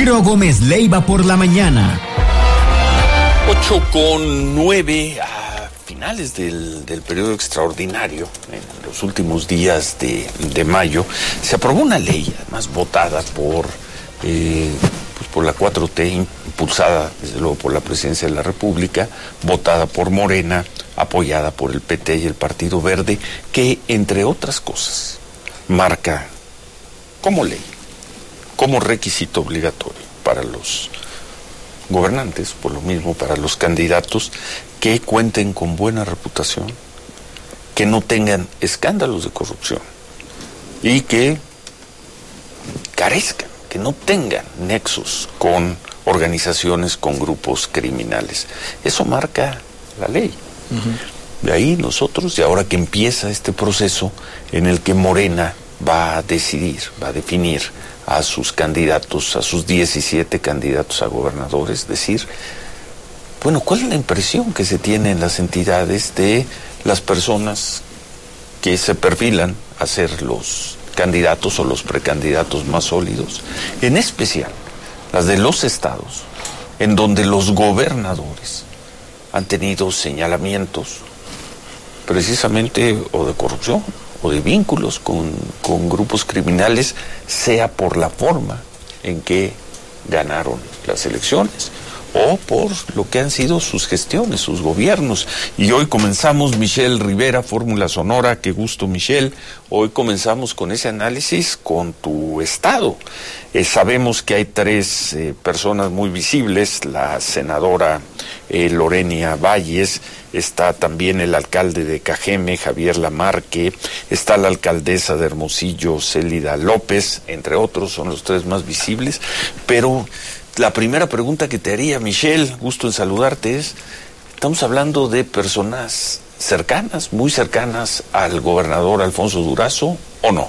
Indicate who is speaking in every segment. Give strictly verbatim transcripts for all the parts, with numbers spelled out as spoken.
Speaker 1: Ciro Gómez Leiva por la mañana.
Speaker 2: Ocho con nueve a finales del, del periodo extraordinario, en los últimos días de, de mayo, se aprobó una ley, además votada por, eh, pues por la cuatro T, impulsada desde luego por la Presidencia de la República, votada por Morena, apoyada por el P T y el Partido Verde, que entre otras cosas marca como ley, como requisito obligatorio para los gobernantes, por lo mismo para los candidatos, que cuenten con buena reputación, que no tengan escándalos de corrupción y que carezcan, que no tengan nexos con organizaciones, con grupos criminales. Eso marca la ley. Uh-huh. De ahí nosotros, y ahora que empieza este proceso en el que Morena va a decidir, va a definir a sus candidatos, a sus diecisiete candidatos a gobernadores, decir, bueno, ¿cuál es la impresión que se tiene en las entidades de las personas que se perfilan a ser los candidatos o los precandidatos más sólidos? En especial, las de los estados, en donde los gobernadores han tenido señalamientos precisamente o de corrupción o de vínculos con, con grupos criminales, sea por la forma en que ganaron las elecciones o por lo que han sido sus gestiones, sus gobiernos. Y hoy comenzamos, Michelle Rivera, Fórmula Sonora, qué gusto, Michelle. Hoy comenzamos con ese análisis con tu estado. Eh, sabemos que hay tres eh, personas muy visibles, la senadora eh, Lorena Valles, está también el alcalde de Cajeme, Javier Lamarque, está la alcaldesa de Hermosillo, Célida López, entre otros, son los tres más visibles, pero la primera pregunta que te haría, Michelle, gusto en saludarte, es, estamos hablando de personas cercanas, muy cercanas al gobernador Alfonso Durazo, ¿o no?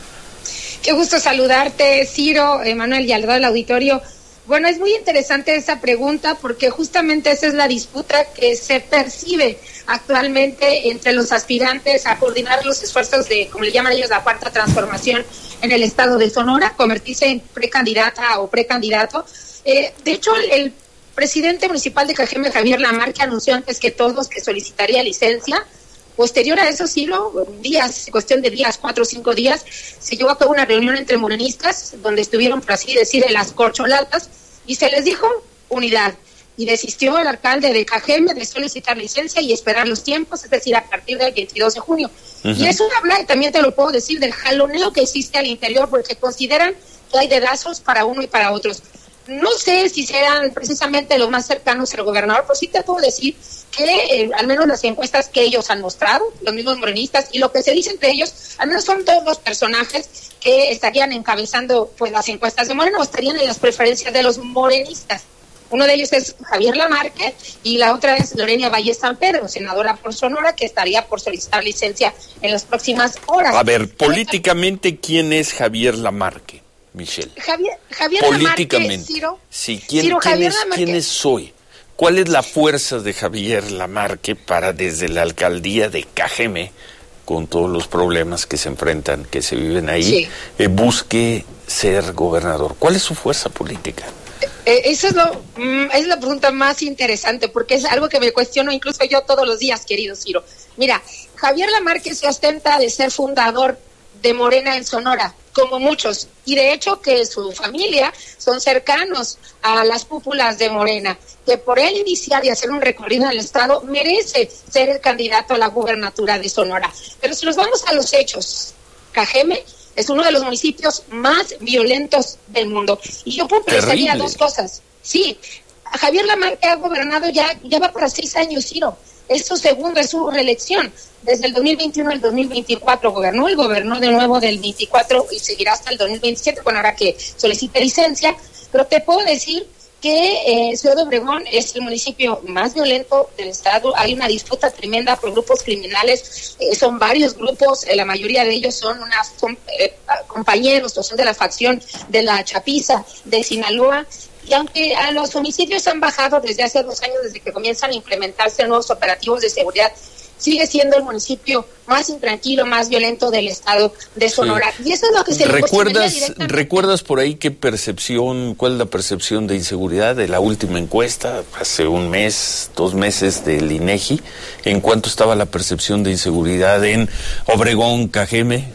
Speaker 3: Qué gusto saludarte, Ciro, Emanuel, y al del auditorio. Bueno, es muy interesante esa pregunta porque justamente esa es la disputa que se percibe actualmente entre los aspirantes a coordinar los esfuerzos de, como le llaman ellos, la cuarta transformación en el estado de Sonora, convertirse en precandidata o precandidato. Eh, de hecho, el, el presidente municipal de Cajeme, Javier Lamarque, anunció antes que todos que solicitaría licencia. Posterior a eso, sí, lo, días, cuestión de días, cuatro o cinco días, se llevó a cabo una reunión entre morenistas, donde estuvieron, por así decir, en las corcholatas, y se les dijo unidad. Y desistió el alcalde de Cajeme de solicitar licencia y esperar los tiempos, es decir, a partir del veintidós de junio. Uh-huh. Y eso habla, y también te lo puedo decir, del jaloneo que existe al interior, porque consideran que hay dedazos para uno y para otros. No sé si serán precisamente los más cercanos al gobernador, pero sí te puedo decir que eh, al menos las encuestas que ellos han mostrado, los mismos morenistas, y lo que se dice entre ellos, al menos son todos los personajes que estarían encabezando pues las encuestas de Morena o estarían en las preferencias de los morenistas. Uno de ellos es Javier Lamarque y la otra es Lorena Valles San Pedro, senadora por Sonora, que estaría por solicitar licencia en las próximas horas.
Speaker 2: A ver, políticamente, ¿quién es Javier Lamarque, Michelle?
Speaker 3: Javier, Javier
Speaker 2: Políticamente,
Speaker 3: Lamarque, Ciro,
Speaker 2: sí, ¿quién,
Speaker 3: Ciro,
Speaker 2: ¿quién,
Speaker 3: Javier
Speaker 2: es,
Speaker 3: Lamarque.
Speaker 2: ¿quién es hoy? ¿Cuál es la fuerza de Javier Lamarque para desde la alcaldía de Cajeme, con todos los problemas que se enfrentan, que se viven ahí, sí. eh, busque ser gobernador? ¿Cuál es su fuerza política?
Speaker 3: Eh, eso es lo mm, es la pregunta más interesante, porque es algo que me cuestiono incluso yo todos los días, querido Ciro. Mira, Javier Lamarque se ostenta de ser fundador de Morena en Sonora, como muchos, y de hecho que su familia son cercanos a las cúpulas de Morena, que por él iniciar y hacer un recorrido en el estado merece ser el candidato a la gubernatura de Sonora. Pero si nos vamos a los hechos, Cajeme es uno de los municipios más violentos del mundo, y yo puntualizaría dos cosas. Sí, Javier Lamarque ha gobernado ya, ya va para seis años, Ciro. Es su segundo, es su reelección. Desde el dos mil veintiuno al dos mil veinticuatro gobernó, él gobernó de nuevo del veinticuatro y seguirá hasta el dos mil veintisiete, bueno, ahora que solicite licencia. Pero te puedo decir que eh, Ciudad Obregón es el municipio más violento del estado. Hay una disputa tremenda por grupos criminales, eh, son varios grupos, eh, la mayoría de ellos son unas son, eh, compañeros o son de la facción de la Chapiza de Sinaloa. Y aunque a los homicidios han bajado desde hace dos años, desde que comienzan a implementarse nuevos operativos de seguridad sigue siendo el municipio más intranquilo, más violento del estado de Sonora. Sí. Y eso es lo que se le
Speaker 2: ¿Recuerdas, ¿Recuerdas por ahí qué percepción, cuál es la percepción de inseguridad de la última encuesta, hace un mes, dos meses del INEGI? ¿En cuánto estaba la percepción de inseguridad en Obregón, Cajeme?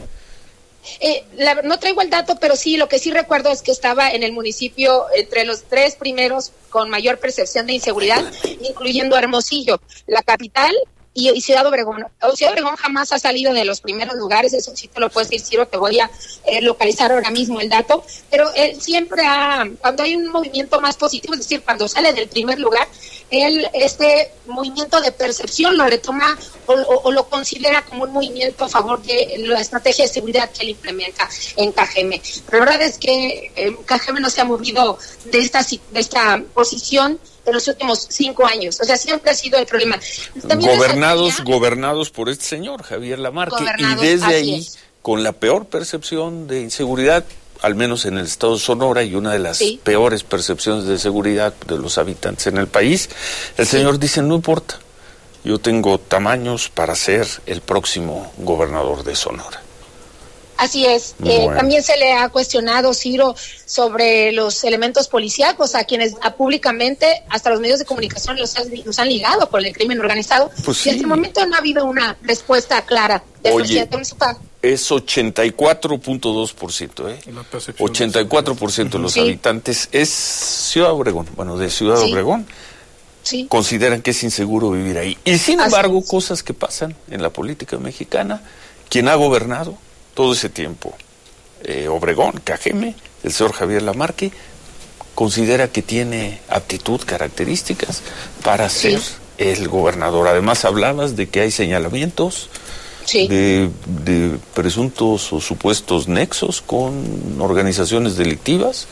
Speaker 3: Eh, la, no traigo el dato, pero sí, lo que sí recuerdo es que estaba en el municipio entre los tres primeros con mayor percepción de inseguridad, incluyendo Hermosillo, la capital y, y Ciudad Obregón. Ciudad Obregón jamás ha salido de los primeros lugares, eso sí te lo puedes decir, Ciro, te voy a eh, localizar ahora mismo el dato, pero él siempre ha, cuando hay un movimiento más positivo, es decir, cuando sale del primer lugar, él este movimiento de percepción lo retoma o, o, o lo considera como un movimiento a favor de la estrategia de seguridad que él implementa en Cajeme. Pero la verdad es que eh, Cajeme no se ha movido de esta, de esta posición en los últimos cinco años, o sea, siempre ha sido el problema.
Speaker 2: También gobernados, salía, gobernados por este señor, Javier Lamarque, y desde ahí, es. con la peor percepción de inseguridad, al menos en el estado de Sonora, y una de las sí. peores percepciones de seguridad de los habitantes en el país, el sí. señor dice, no importa, yo tengo tamaños para ser el próximo gobernador de Sonora.
Speaker 3: Así es. Bueno. Eh, también se le ha cuestionado, Ciro, sobre los elementos policíacos a quienes a, públicamente, hasta los medios de comunicación los, has, los han ligado por el crimen organizado. Pues sí. Y hasta el momento no ha habido una respuesta clara del Oye, presidente municipal.
Speaker 2: Es ochenta y cuatro punto dos por ciento, ¿eh? ochenta y cuatro por ciento de los sí. habitantes es Ciudad Obregón, bueno, de Ciudad sí. Obregón. Sí. Consideran que es inseguro vivir ahí. Y sin Así embargo, es. cosas que pasan en la política mexicana, quien ha gobernado todo ese tiempo, eh, Obregón, Cajeme, el señor Javier Lamarque, considera que tiene aptitud, características para ser sí. el gobernador. Además, hablabas de que hay señalamientos sí. de, de presuntos o supuestos nexos con organizaciones delictivas.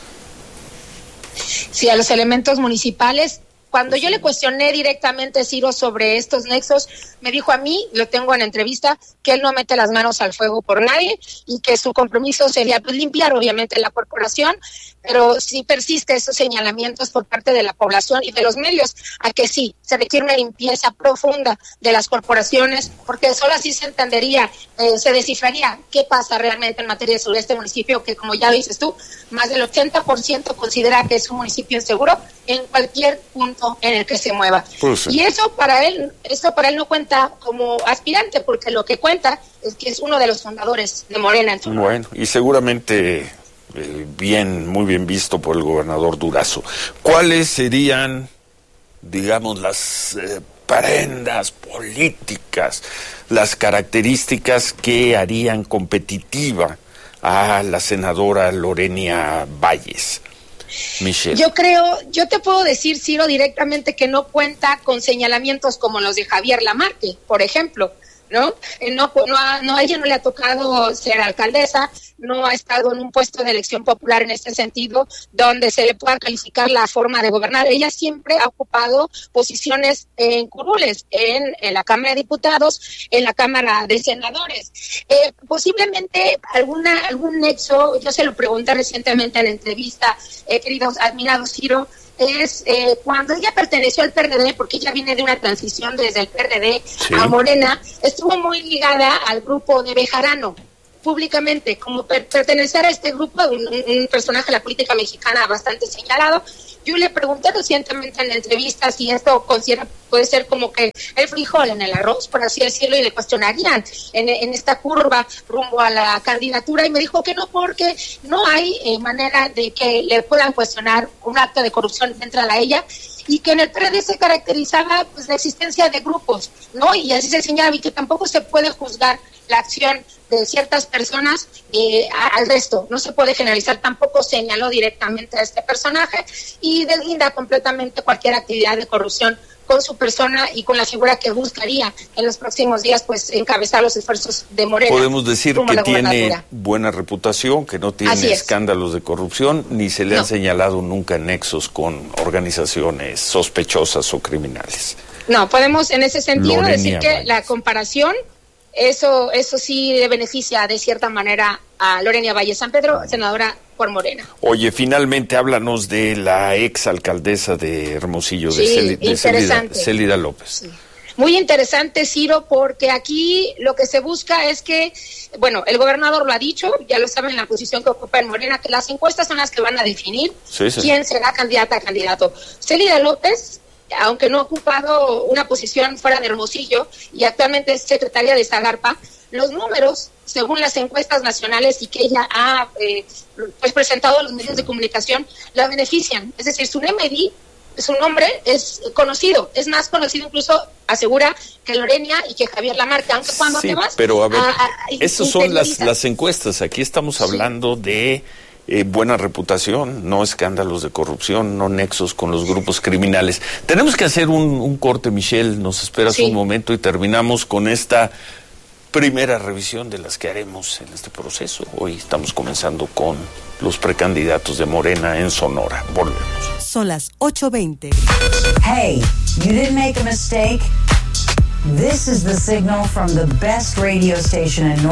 Speaker 3: Sí, a los elementos municipales. Cuando yo le cuestioné directamente, Ciro, sobre estos nexos, me dijo a mí, lo tengo en entrevista, que él no mete las manos al fuego por nadie y que su compromiso sería pues, limpiar, obviamente, la corporación, pero sí persiste esos señalamientos por parte de la población y de los medios, a que sí, se requiere una limpieza profunda de las corporaciones, porque solo así se entendería, eh, se descifraría qué pasa realmente en materia de seguridad de este municipio, que como ya dices tú, más del ochenta por ciento considera que es un municipio inseguro en cualquier punto en el que se mueva. Pues sí. Y eso para él, eso para él no cuenta como aspirante, porque lo que cuenta es que es uno de los fundadores de Morena en Sonora.
Speaker 2: Bueno, y seguramente eh, bien, muy bien visto por el gobernador Durazo. ¿Cuáles serían, digamos, las eh, prendas políticas, las características que harían competitiva a la senadora Lorena Valles? Michelle.
Speaker 3: Yo creo, yo te puedo decir, Ciro, directamente que no cuenta con señalamientos como los de Javier Lamarque, por ejemplo, ¿no? Eh, no, no, a, no, a ella no le ha tocado ser alcaldesa, no ha estado en un puesto de elección popular en este sentido, donde se le pueda calificar la forma de gobernar. Ella siempre ha ocupado posiciones en curules, en, en la Cámara de Diputados, en la Cámara de Senadores. Eh, posiblemente alguna algún nexo, yo se lo pregunté recientemente en la entrevista, eh, queridos admirados Ciro, es eh, cuando ella perteneció al P R D, porque ella viene de una transición desde el P R D sí. a Morena, estuvo muy ligada al grupo de Bejarano, públicamente, como per pertenecer a este grupo, un, un personaje de la política mexicana bastante señalado. Yo le pregunté recientemente en la entrevista si esto considera, puede ser como que el frijol en el arroz, por así decirlo, y le cuestionarían en, en esta curva rumbo a la candidatura, y me dijo que no, porque no hay eh, manera de que le puedan cuestionar un acto de corrupción dentro de ella, y que en el P R D se caracterizaba pues la existencia de grupos, ¿no? Y así se señala, y que tampoco se puede juzgar la acción de ciertas personas eh, al resto, no se puede generalizar, tampoco señaló directamente a este personaje y deslinda completamente cualquier actividad de corrupción con su persona y con la figura que buscaría en los próximos días pues encabezar los esfuerzos de Morena.
Speaker 2: Podemos decir que tiene buena reputación, que no tiene escándalos de corrupción, ni se le no. han señalado nunca nexos con organizaciones sospechosas o criminales.
Speaker 3: No, podemos en ese sentido Lorena decir que Valles. La comparación Eso eso sí le beneficia de cierta manera a Lorena Valle San Pedro, senadora por Morena.
Speaker 2: Oye, finalmente háblanos de la ex alcaldesa de Hermosillo,
Speaker 3: sí,
Speaker 2: de, Celi, de Célida, Célida López.
Speaker 3: Sí. Muy interesante, Ciro, porque aquí lo que se busca es que, bueno, el gobernador lo ha dicho, ya lo saben, la posición que ocupa en Morena, que las encuestas son las que van a definir sí, sí. quién será candidata a candidato. Celida López, aunque no ha ocupado una posición fuera de Hermosillo y actualmente es secretaria de Zagarpa, los números, según las encuestas nacionales y que ella ha eh, pues presentado a los medios de comunicación, la benefician. Es decir, su N M D, su nombre es conocido, es más conocido incluso, asegura, que Lorena y que Javier Lamarca, aunque cuando
Speaker 2: sí,
Speaker 3: te vas...
Speaker 2: pero a ver,
Speaker 3: a, a,
Speaker 2: esas son las, las encuestas, aquí estamos hablando sí. de eh, buena reputación, no escándalos de corrupción, no nexos con los grupos criminales. Tenemos que hacer un, un corte, Michelle, nos esperas sí. un momento y terminamos con esta primera revisión de las que haremos en este proceso. Hoy estamos comenzando con los precandidatos de Morena en Sonora. Volvemos.
Speaker 4: Son las ocho veinte.
Speaker 5: Hey, you didn't make a mistake. This is the signal from the best radio station in North